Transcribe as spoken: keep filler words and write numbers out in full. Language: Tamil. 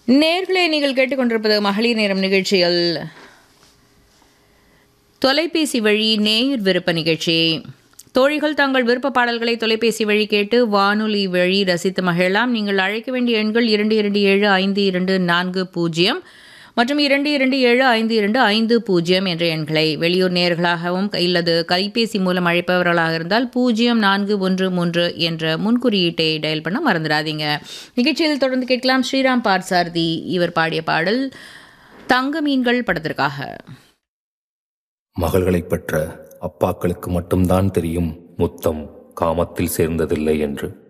நேர்களே, நீங்கள் கேட்டுக்கொண்டிருப்பது மகளிர் நேரம் நிகழ்ச்சியில் தொலைபேசி வழி நேயர் விருப்ப நிகழ்ச்சி. தோழிகள் தங்கள் விருப்ப பாடல்களை தொலைபேசி வழி கேட்டு வானொலி வழி ரசித்து மகிழலாம். நீங்கள் அழைக்க வேண்டிய எண்கள் இரண்டு இரண்டு ஏழு ஐந்து இரண்டு நான்கு பூஜ்ஜியம் மற்றும் இரண்டு இரண்டு ஏழு ஐந்து இரண்டு ஐந்து பூஜ்ஜியம் என்ற எண்களை, வெளியூர் நேயர்களாகவும் இல்லது கைபேசி மூலம் அழைப்பவர்களாக இருந்தால் பூஜ்ஜியம் நான்கு ஒன்று மூன்று என்ற முன்குறியீட்டை டயல் பண்ண மறந்துடாதீங்க. நிகழ்ச்சியில் தொடர்ந்து கேட்கலாம் ஸ்ரீராம் பார்சாரதி இவர் பாடிய பாடல் தங்க மீன்கள் படத்திற்காக. மகள்களை பெற்ற அப்பாக்களுக்கு மட்டும்தான் தெரியும் முத்தம் காமத்தில் சேர்ந்ததில்லை என்று.